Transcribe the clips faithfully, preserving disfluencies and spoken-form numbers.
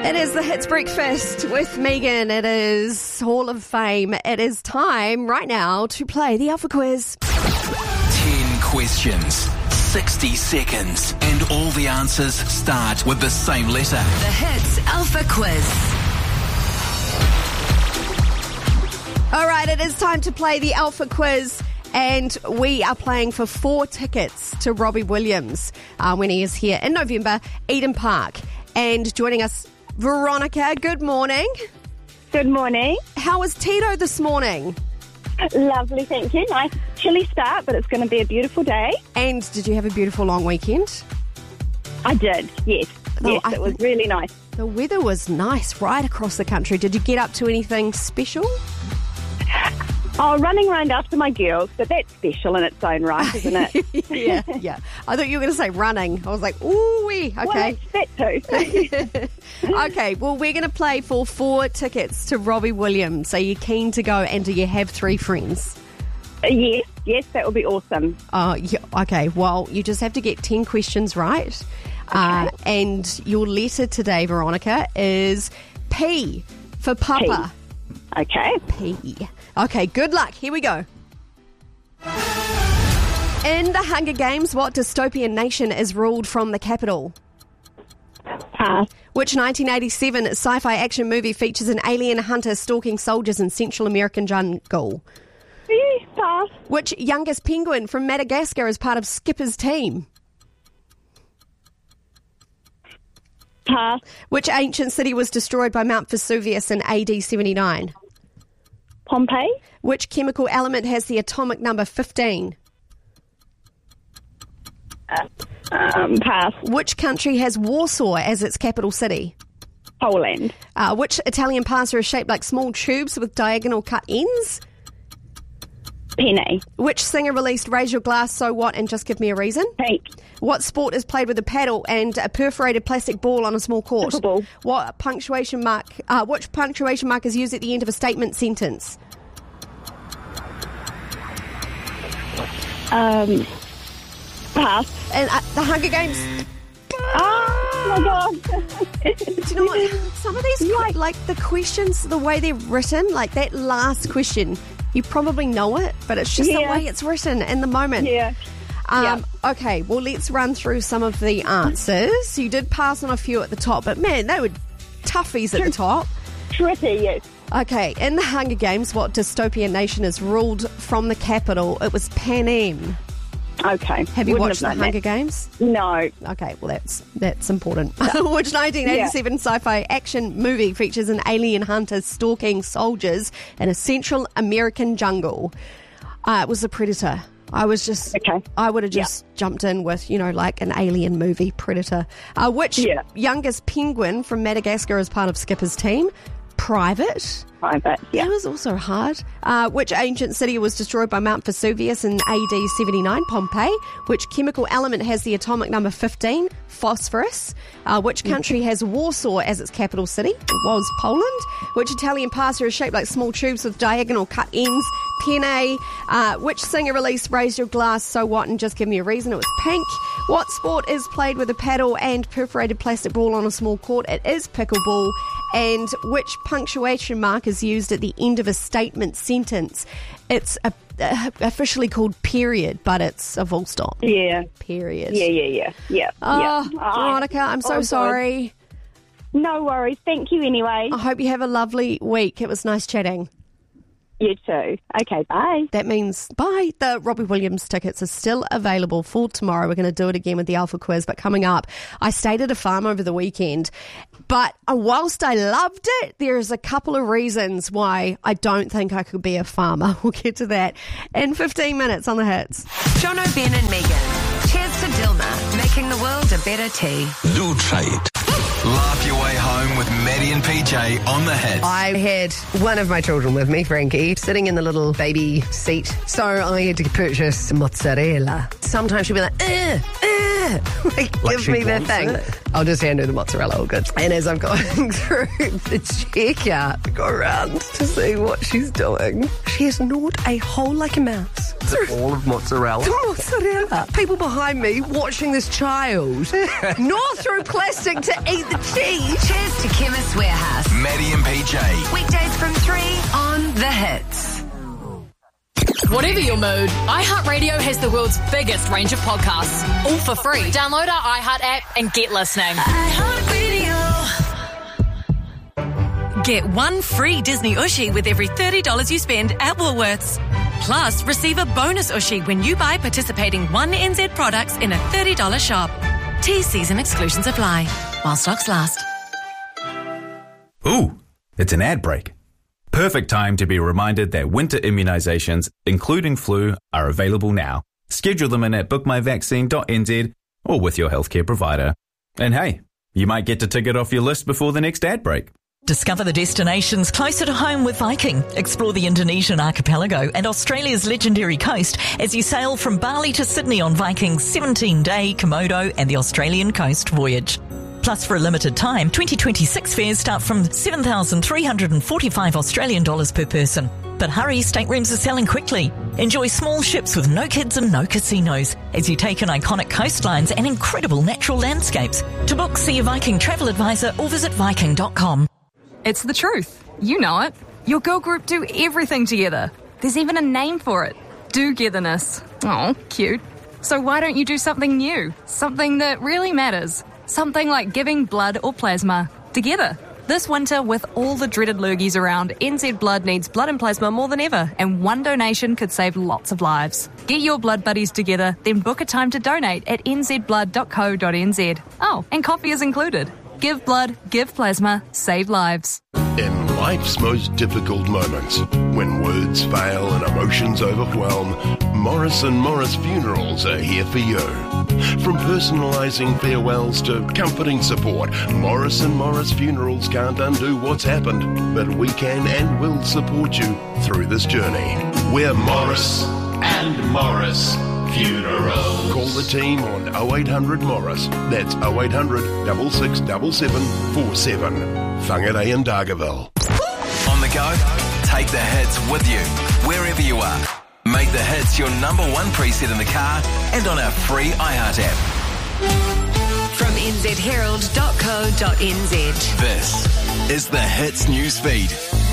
It is the Hits Breakfast with Megan. It is Hall of Fame. It is time right now to play the Alpha Quiz. Ten questions, sixty seconds, and all the answers start with the same letter. The Hits Alpha Quiz. All right, it is time to play the Alpha Quiz. And we are playing for four tickets to Robbie Williams uh, when he is here in November, Eden Park. And joining us, Veronica, good morning. Good morning. How was Tito this morning? Lovely, thank you. Nice chilly start, but it's going to be a beautiful day. And did you have a beautiful long weekend? I did, yes. Oh, yes, I it was think really nice. The weather was nice right across the country. Did you get up to anything special? Oh, running around after my girls, but that's special in its own right, isn't it? yeah, yeah. I thought you were going to say running. I was like, ooh wee. Okay. Well, that too. Okay, well, we're going to play for four tickets to Robbie Williams. Are you keen to go, and do you have three friends? yes, yes, that would be awesome. Oh, yeah, okay. Well, you just have to get ten questions right. Uh, and your letter today, Veronica, is P for Papa. P. Okay. P. Okay, good luck. Here we go. In the Hunger Games, what dystopian nation is ruled from the capital? Pass. Which nineteen eighty-seven sci-fi action movie features an alien hunter stalking soldiers in Central American jungle? Yes, pass. Which youngest penguin from Madagascar is part of Skipper's team? Pass. Which ancient city was destroyed by Mount Vesuvius in A D seventy-nine? Pompeii. Which chemical element has the atomic number fifteen? Um, pass. Which country has Warsaw as its capital city? Poland. Uh, which Italian pasta is shaped like small tubes with diagonal cut ends? Penne. Which singer released Raise Your Glass, So What, and Just Give Me a Reason? Pink. What sport is played with a paddle and a perforated plastic ball on a small court? Pickleball. What punctuation mark? Uh, which punctuation mark is used at the end of a statement sentence? Um, pass. And uh, the Hunger Games. Oh, my God. Do you know what? Some of these, like, like the questions, the way they're written, like that last question, you probably know it, but it's just Yeah. the way it's written in the moment. Yeah. Um, Okay, well, let's run through some of the answers. You did pass on a few at the top, but man, they were toughies at the top. Tricky, yes. Okay, in the Hunger Games, what dystopian nation is ruled from the capital? It was Panem. Okay. Have you Wouldn't watched the have known Hunger that. Games? No. Okay, well, that's that's important. Which nineteen eighty-seven sci-fi action movie features an alien hunter stalking soldiers in a Central American jungle? Uh, it was The Predator. I was just, Okay. I would have just jumped in with, you know, like an alien movie, Predator. Uh, which Yeah. youngest penguin from Madagascar is part of Skipper's team? Private. Private, yeah. That was also hard. Uh, which ancient city was destroyed by Mount Vesuvius in A D seventy-nine? Pompeii. Which chemical element has the atomic number fifteen? Phosphorus. Uh, which country has Warsaw as its capital city? It was Poland. Which Italian pasta is shaped like small tubes with diagonal cut ends? Penne. Uh, which singer released Raise Your Glass, So What, and Just Give Me a Reason? It was Pink. What sport is played with a paddle and perforated plastic ball on a small court? It is pickleball. And which punctuation mark is used at the end of a statement sentence? It's a, uh, officially called period, but it's a full stop. Yeah. Period. Yeah, yeah, yeah. Yeah. Oh, yeah. Veronica, I'm so Oh, God. sorry. No worries. Thank you anyway. I hope you have a lovely week. It was nice chatting. You too. Okay, bye. That means bye. The Robbie Williams tickets are still available for tomorrow. We're going to do it again with the Alpha Quiz. But coming up, I stayed at a farm over the weekend. But uh, whilst I loved it, there's a couple of reasons why I don't think I could be a farmer. We'll get to that in fifteen minutes on the Hits. Jono, Ben and Megan. Cheers to Dilma, making the world a better tea. Do trade. Laugh your way home with Maddie and P J on the Hits. I had one of my children with me, Frankie, sitting in the little baby seat. So I had to purchase mozzarella. Sometimes she'd be like, eh, eh. Like, Like give she me that wants thing. it. I'll just hand her the mozzarella, all good. And as I'm going through the checkout, I go around to see what she's doing. She has gnawed a hole like a mouse The ball of mozzarella. Mozzarella. People behind me watching this child gnaw through plastic to eat the cheese. Cheers to Chemist Warehouse. Maddie and P J. Weekdays from three on The Hits. Whatever your mood, iHeartRadio has the world's biggest range of podcasts, all for free. Download our iHeart app and get listening. iHeartRadio. Get one free Disney Ushi with every thirty dollars you spend at Woolworths. Plus, receive a bonus Ushi when you buy participating one N Z products in a thirty dollars shop. T-Cs and exclusions apply, while stocks last. Ooh, it's an ad break. Perfect time to be reminded that winter immunisations, including flu, are available now. Schedule them in at book my vaccine dot n z or with your healthcare provider. And hey, you might get to tick it off your list before the next ad break. Discover the destinations closer to home with Viking. Explore the Indonesian archipelago and Australia's legendary coast as you sail from Bali to Sydney on Viking's seventeen-day Komodo and the Australian coast voyage. Plus, for a limited time, twenty twenty-six fares start from seven thousand three hundred forty-five Australian dollars per person. But hurry, staterooms are selling quickly. Enjoy small ships with no kids and no casinos as you take in iconic coastlines and incredible natural landscapes. To book, see a Viking travel advisor or visit viking dot com. It's the truth. You know it. Your girl group do everything together. There's even a name for it. Do-getherness. Oh, cute. So why don't you do something new? Something that really matters. Something like giving blood or plasma together. This winter, with all the dreaded lurgies around, N Z Blood needs blood and plasma more than ever, and one donation could save lots of lives. Get your blood buddies together, then book a time to donate at n z blood dot co dot n z. Oh, and coffee is included. Give blood, give plasma, save lives. In life's most difficult moments, when words fail and emotions overwhelm, Morris and Morris Funerals are here for you. From personalising farewells to comforting support, Morris and Morris Funerals can't undo what's happened, but we can and will support you through this journey. We're Morris and Morris Funerals. Call the team on oh eight hundred Morris. That's oh eight hundred, six six seven, seven four seven. Whangarei and Dargaville. On the go? Take the hits with you, wherever you are. Make the hits your number one preset in the car and on our free iHeart app. From n z herald dot co dot n z. This is the Hits newsfeed.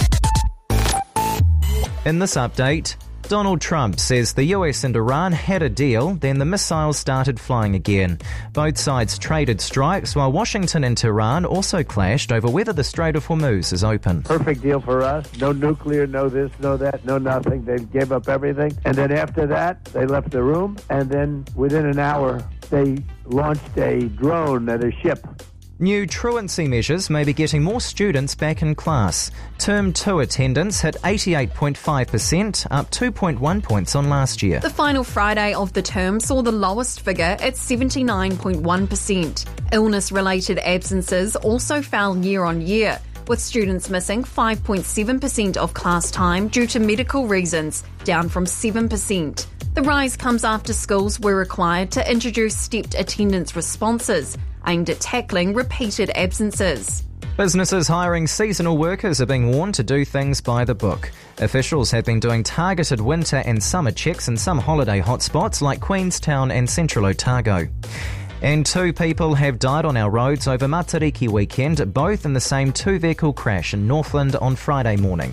In this update, Donald Trump says the U S and Iran had a deal, then the missiles started flying again. Both sides traded strikes, while Washington and Tehran also clashed over whether the Strait of Hormuz is open. Perfect deal for us. No nuclear, no this, no that, no nothing. They gave up everything. And then after that, they left the room, and then within an hour, they launched a drone at a ship. New truancy measures may be getting more students back in class. Term two attendance hit eighty-eight point five percent, up two point one points on last year. The final Friday of the term saw the lowest figure at seventy-nine point one percent. Illness-related absences also fell year on year, with students missing five point seven percent of class time due to medical reasons, down from seven percent. The rise comes after schools were required to introduce stepped attendance responses, aimed at tackling repeated absences. Businesses hiring seasonal workers are being warned to do things by the book. Officials have been doing targeted winter and summer checks in some holiday hotspots like Queenstown and Central Otago. And two people have died on our roads over Matariki weekend, both in the same two-vehicle crash in Northland on Friday morning.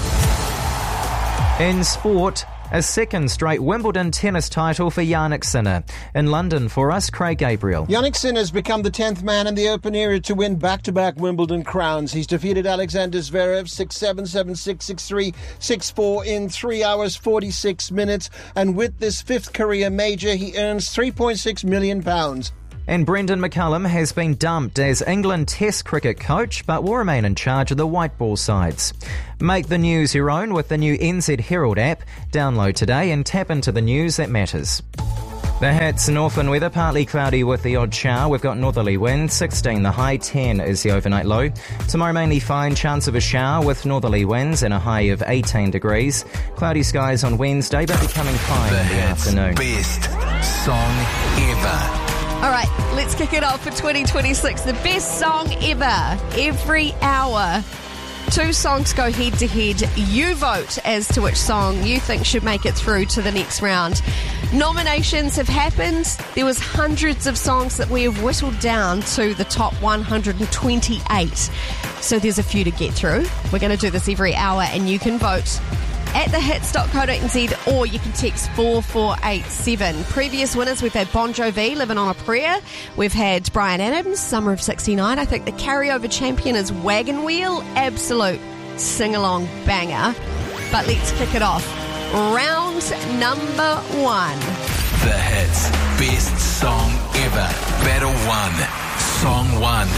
In sport, a second straight Wimbledon tennis title for Jannik Sinner. In London for us, Craig Gabriel. Jannik Sinner has become the tenth man in the open era to win back-to-back Wimbledon crowns. He's defeated Alexander Zverev six seven, seven six, six three, six four in three hours, forty-six minutes. And with this fifth career major, he earns three point six million pounds. And Brendan McCullum has been dumped as England Test cricket coach, but will remain in charge of the white ball sides. Make the news your own with the new N Z Herald app. Download today and tap into the news that matters. The Hits, Northland weather, partly cloudy with the odd shower. We've got northerly wind, sixteen the high, ten is the overnight low. Tomorrow mainly fine, chance of a shower with northerly winds and a high of eighteen degrees. Cloudy skies on Wednesday, but becoming fine the in the Hits afternoon. Best song ever. All right, let's kick it off for twenty twenty-six. The best song ever, every hour. Two songs go head to head. You vote as to which song you think should make it through to the next round. Nominations have happened. There was hundreds of songs that we have whittled down to the top one hundred twenty-eight. So there's a few to get through. We're going to do this every hour and you can vote at the hits dot co dot n z or you can text four four eight seven. Previous winners, we've had Bon Jovi, Living on a Prayer. We've had Bryan Adams, Summer of sixty-nine. I think the carryover champion is Wagon Wheel. Absolute sing-along banger. But let's kick it off. Round number one. The hits. Best song ever. Battle one. Song one.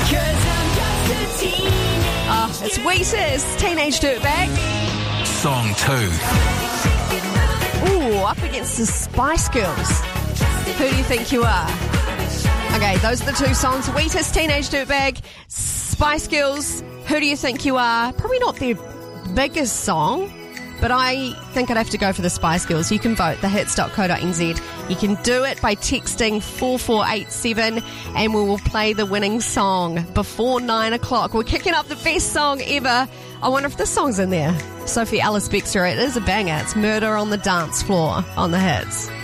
Oh, it's Wheatus, Teenage Dirtbag. Song two. Ooh, up against the Spice Girls. Who do you think you are? Okay, those are the two songs. Wheatus, Teenage Dirtbag, Spice Girls. Who do you think you are? Probably not their biggest song, but I think I'd have to go for the Spice Girls. You can vote, the hits dot co dot n z. You can do it by texting four four eight seven and we will play the winning song before nine o'clock. We're kicking up the best song ever. I wonder if this song's in there. Sophie Ellis-Bextor, it is a banger. It's Murder on the Dance Floor on the hits.